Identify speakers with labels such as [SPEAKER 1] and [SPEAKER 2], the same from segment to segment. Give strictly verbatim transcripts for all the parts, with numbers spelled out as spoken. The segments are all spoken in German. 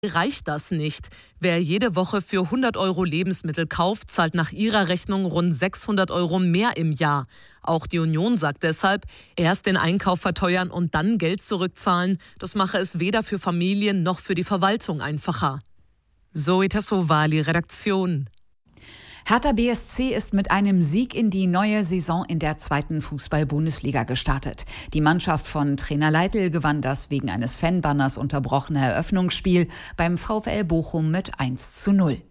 [SPEAKER 1] reicht das nicht. Wer jede Woche für hundert Euro Lebensmittel kauft, zahlt nach ihrer Rechnung rund sechshundert Euro mehr im Jahr. Auch die Union sagt deshalb, erst den Einkauf verteuern und dann Geld zurückzahlen. Das mache es weder für Familien noch für die Verwaltung einfacher. Zoe Tassovali, Redaktion.
[SPEAKER 2] Hertha B S C ist mit einem Sieg in die neue Saison in der zweiten Fußball-Bundesliga gestartet. Die Mannschaft von Trainer Leitl gewann das wegen eines Fanbanners unterbrochene Eröffnungsspiel beim VfL Bochum mit eins zu null.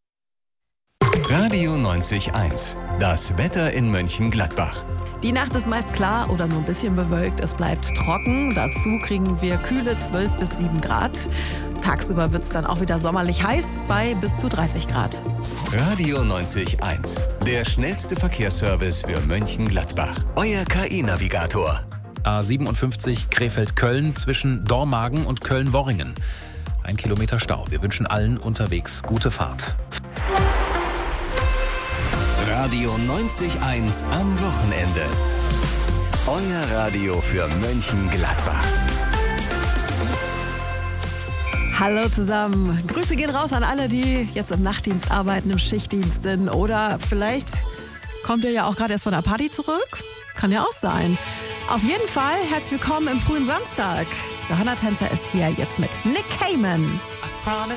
[SPEAKER 3] Radio neunzig eins. Das Wetter in Mönchengladbach.
[SPEAKER 4] Die Nacht ist meist klar oder nur ein bisschen bewölkt. Es bleibt trocken. Dazu kriegen wir kühle zwölf bis sieben Grad. Tagsüber wird es dann auch wieder sommerlich heiß bei bis zu dreißig Grad.
[SPEAKER 3] Radio neunzig eins. Der schnellste Verkehrsservice für Mönchengladbach. Euer K I-Navigator.
[SPEAKER 5] A siebenundfünfzig Krefeld-Köln zwischen Dormagen und Köln-Worringen. Ein Kilometer Stau. Wir wünschen allen unterwegs gute Fahrt.
[SPEAKER 3] Radio neunzig eins am Wochenende. Euer Radio für Mönchengladbach.
[SPEAKER 4] Hallo zusammen. Grüße gehen raus an alle, die jetzt im Nachtdienst arbeiten, im Schichtdienst sind. Oder vielleicht kommt ihr ja auch gerade erst von der Party zurück. Kann ja auch sein. Auf jeden Fall herzlich willkommen im frühen Samstag. Johanna Tänzer ist hier jetzt mit Nick Cayman.